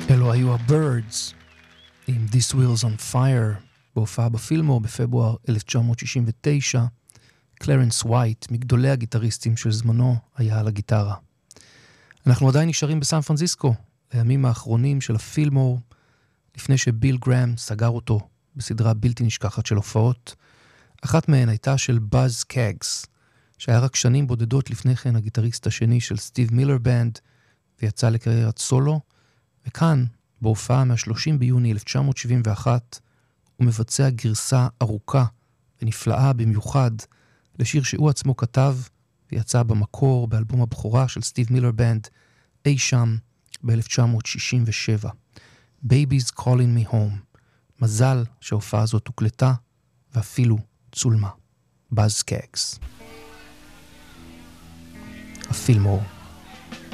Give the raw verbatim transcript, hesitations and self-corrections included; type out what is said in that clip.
אלו היו ה-Birds עם This Wheels on Fire בהופעה בפילמור בפברואר אלף תשע מאות שישים ותשע. קלרנס ווייט, מגדולי הגיטריסטים של זמנו, היה על הגיטרה. אנחנו עדיין נשארים בסן פרנסיסקו, לימים האחרונים של הפילמור, לפני שביל גרם סגר אותו בסדרה בלתי נשכחת של הופעות. אחת מהן הייתה של באז קאגס, שהיה רק שנים בודדות לפני כן הגיטריסט השני של סטיב מילר בנד, ויצא לקריירת סולו, וכאן, בהופעה מה-שלושים ביוני אלף תשע מאות שבעים ואחת, הוא מבצע גרסה ארוכה ונפלאה במיוחד לשיר שהוא עצמו כתב ויצא במקור באלבום הבכורה של סטיב מילר בנד אי שם ב-אלף תשע מאות שישים ושבע. Baby's Calling Me Home. מזל שההופעה הזאת הוקלטה ואפילו צולמה. באז קאגס. הפילמור.